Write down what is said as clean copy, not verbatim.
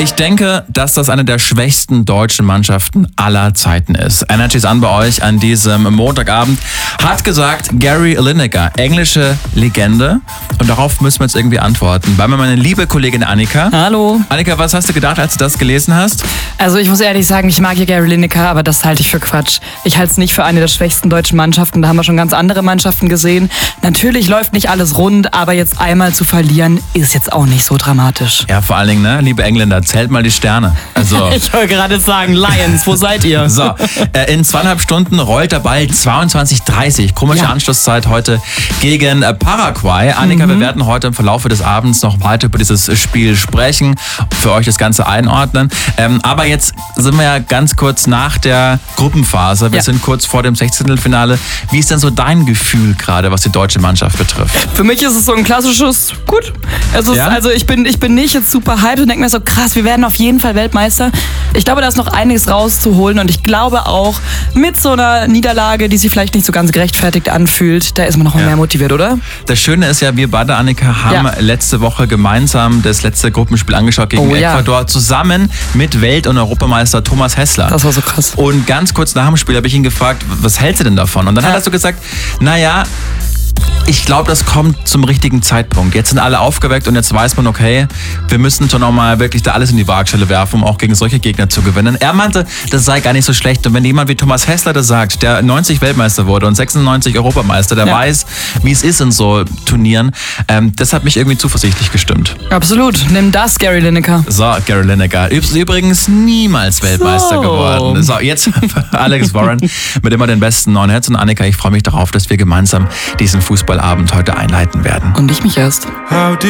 Ich denke, dass das eine der schwächsten deutschen Mannschaften aller Zeiten ist. Energy ist an bei euch an diesem Montagabend. Hat gesagt Gary Lineker, englische Legende. Und darauf müssen wir jetzt irgendwie antworten. Bei mir meine liebe Kollegin Annika. Hallo. Annika, was hast du gedacht, als du das gelesen hast? Also ich muss ehrlich sagen, ich mag ja Gary Lineker, aber das halte ich für Quatsch. Ich halte es nicht für eine der schwächsten deutschen Mannschaften. Da haben wir schon ganz andere Mannschaften gesehen. Natürlich läuft nicht alles rund, aber jetzt einmal zu verlieren, ist jetzt auch nicht so dramatisch. Ja, vor allen Dingen, ne, liebe Engländer, zählt mal die Sterne. Also Ich wollte gerade sagen, Lions, wo seid ihr? So, in 2,5 Stunden rollt der Ball 22:30. Komische Anschlusszeit heute gegen Paraguay. Annika, wir werden heute im Verlauf des Abends noch weiter über dieses Spiel sprechen, für euch das Ganze einordnen. Aber jetzt sind wir ja ganz kurz nach der Gruppenphase. Wir sind kurz vor dem 16. Wie ist denn so dein Gefühl gerade, was die deutsche Mannschaft betrifft? Für mich ist es so ein klassisches, gut. Also ich bin nicht jetzt super hyped und denke mir so, krass, wir werden auf jeden Fall Weltmeister. Ich glaube, da ist noch einiges rauszuholen und ich glaube auch, mit so einer Niederlage, die sich vielleicht nicht so ganz gerechtfertigt anfühlt, da ist man noch mehr motiviert, oder? Das Schöne ist ja, wir beide, Annika, haben letzte Woche gemeinsam das letzte Gruppenspiel angeschaut gegen Ecuador, zusammen mit Welt- und Europameister Thomas Hässler. Das war so krass. Und ganz kurz nach dem Spiel habe ich ihn gefragt, was hältst du denn davon? Und dann hat er so gesagt, naja, ich glaube, das kommt zum richtigen Zeitpunkt. Jetzt sind alle aufgeweckt und jetzt weiß man, okay, wir müssen schon nochmal wirklich da alles in die Waagschale werfen, um auch gegen solche Gegner zu gewinnen. Er meinte, das sei gar nicht so schlecht. Und wenn jemand wie Thomas Hässler das sagt, der 90 Weltmeister wurde und 96 Europameister, der weiß, wie es ist in so Turnieren, das hat mich irgendwie zuversichtlich gestimmt. Absolut. Nimm das, Gary Lineker. So, Gary Lineker. Ist übrigens niemals Weltmeister geworden. So, jetzt Alex Warren mit immer den besten neuen Hits. Und Annika, ich freue mich darauf, dass wir gemeinsam diesen Fußballabend heute einleiten werden. Und ich mich erst.